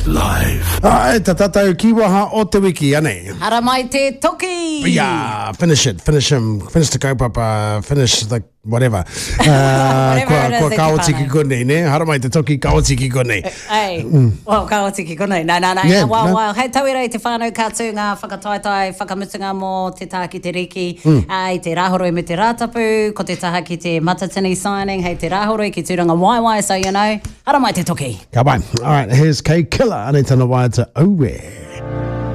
Live. Ta tatau kiwaha o te wiki, ane. Hara mai te toki. Yeah, finish it, finish him, finish the kaupapa, finish the whatever. Whatever it is Kua that kaotiki you konei, ne? Hara mai te toki kaotiki konei. Ei, well, ka oti ki konei. No. Yeah, Well, no. well, hei tauira i te whānau kātū ngā whakataitai, whakamutunga mō te tā ki te riki, i te rāhoroi me te rātapu, ko te taha ki te matatini signing, hei te rāhoroi ki tūranga waiwai, so you know, hara mai te toki. Ka bai. All right, here's K Killer, ane tana wai te Owe.